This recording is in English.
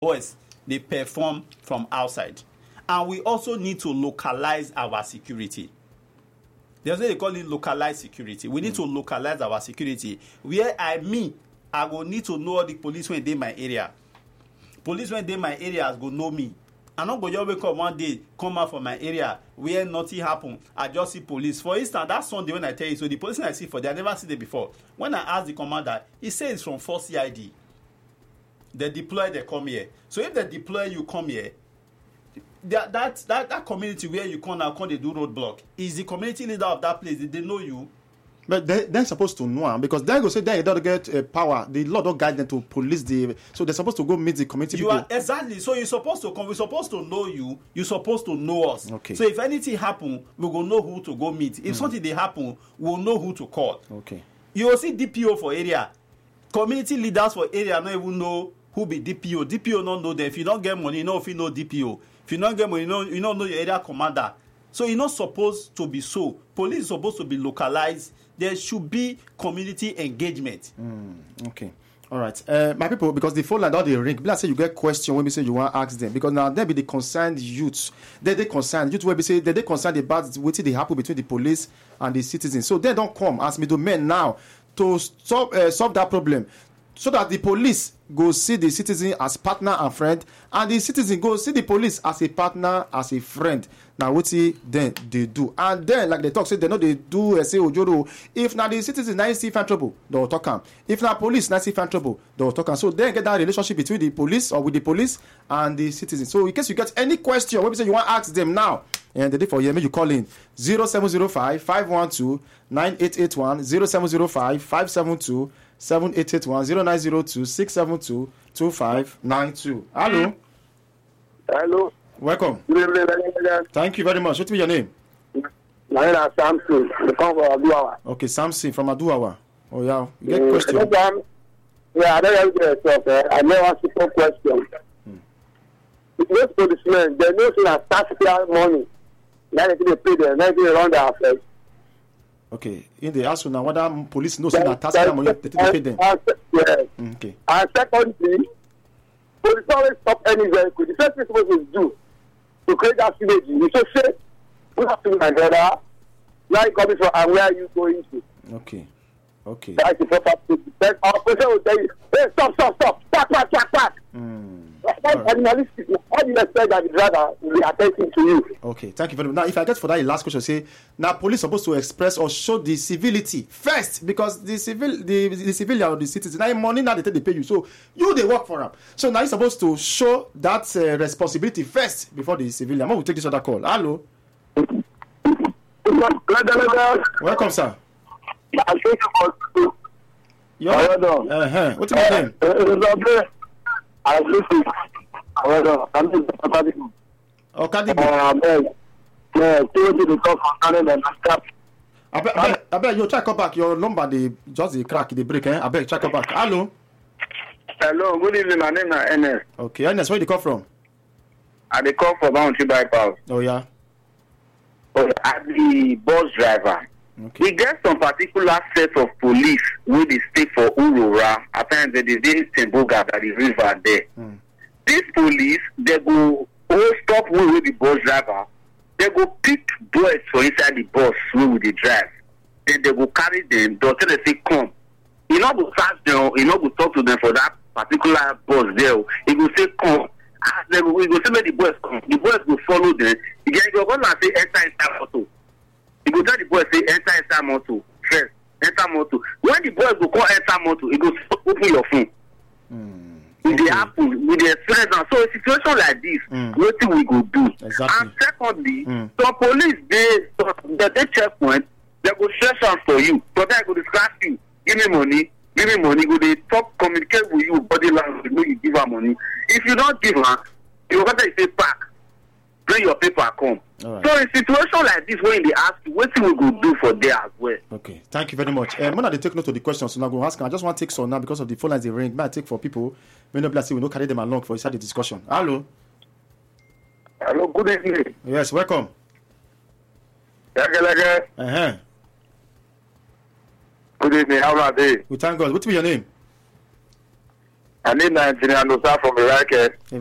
boys, they perform from outside. And we also need to localize our security. There's what they call it localized security. We need to localize our security. Where I go need to know all the police when they in my area. Police when they in my area go know me. I'm not going to wake up one day, come out from my area where nothing happen. I just see police. For instance, that Sunday when I tell you, so the police I see for there, I never see them before. When I ask the commander, he says it's from 4 CID. They deploy, they come here. So if they deploy, you come here. That community where you come now, they do roadblock. Is the community leader of that place? Did they know you? But they're supposed to know, because they go say they don't get power. The law don't guide them to police so they're supposed to go meet the community people. Exactly. So you're supposed to come. We're supposed to know you. You're supposed to know us. Okay. So if anything happen, we will know who to go meet. If something they happen, we'll know who to call. Okay. You will see DPO for area. Community leaders for area don't even know who be DPO. DPO don't know them. If you don't get money, you know if you know DPO. If you don't get money, you don't know your area commander. So you're not supposed to be so. Police is supposed to be localized. There should be community engagement. Okay. All right. My people, because the phone line don't they ring. Let's say you get question when we say you want to ask them. Because now they be the concerned youths. They concerned youth where we say they concerned about what they happen between the police and the citizens. So they don't come as middlemen now to solve that problem. So that the police go see the citizen as partner and friend, and the citizen go see the police as a partner, as a friend. Now what then they do, and then like they talk say they know they do say ojoro. If now the citizen now see find trouble, they will talk am. If now police now see find trouble, they will talk am. So then get that relationship between the police or with the police and the citizen. So in case you get any question, what we say you want to ask them now, and the day for you, you call in 0705 512 9881 0705 572 7881 0902 672 2592. Hello. Hello. Welcome. Good evening. Thank you very much. What will be your name? My name is Samson. I come from Aduawa. Okay, Samson from Aduawa. Oh yeah. You get question. I don't get yourself. I never ask you a question. Those policemen, they know that taxpayer money. Now they pay them. Now they run their affairs. Okay. In the answer now, whether police knows that taxpayer money, they pay them. Yes. Okay. And secondly, police always stop any vehicle. The first thing supposed to do to create that synergy, you should say, "Good afternoon, my brother. Where are you coming from and where are you going to?" Okay. Okay. That's the proper thing. Then our person will tell you, "Hey, stop, back." That's animalistic. How do you expect that the driver will be attentive to you? Okay, thank you very much. Now, if I get for that last question, say now police supposed to express or show the civility first, because the civilian or the citizen now money now they pay you, so you they work for them. So now you're supposed to show that responsibility first before the civilian. I'm going to take this other call. Hello. Welcome, sir. What's your name? I bet you try come back. Your number they just the crack, the break. I bet try come back. Hello. Hello. Good evening. My name is Enes. Okay, Enes, where you come from? I dey call for Bounty Bypass. Oh yeah. I'm the bus driver. Okay. We get some particular set of police wey dey stay for Urora. Apparently, they dey Temboga at the river there. These police, they go stop with the bus driver. They go pick boys for inside the bus wey we dey drive. Then they go carry them. They'll tell them say come. You know go search them. You know go talk to them for that particular bus there. He go say come. We go say make the boys come. The boys go follow them. You go come and say enter inside motor. You go tell the boys say enter inside motor first. Enter motor. When the boys go come enter motor, you go open your phone. It dey happen. We dey experience now. So a situation like this, wetin we go do? Exactly. And secondly, some police they checkpoint. They go share chance for you. So they go discuss you. Give me money. Go they talk, communicate with you, body language, when you give her money. If you don't give her, you go say pack. Bring your paper, come. Right. So in situation like this, when they ask you, what we go do for there as well? Okay, thank you very much. When I take note of the questions, so now I'm going to ask. I just want to take some now because of the phone lines they ring. May I take for people? May not say we don't carry them along for inside the discussion. Hello. Hello. Good evening. Yes, welcome. Good evening. How are they? We thank God. What will be your name? I need Nigerian Nusa from Iraq.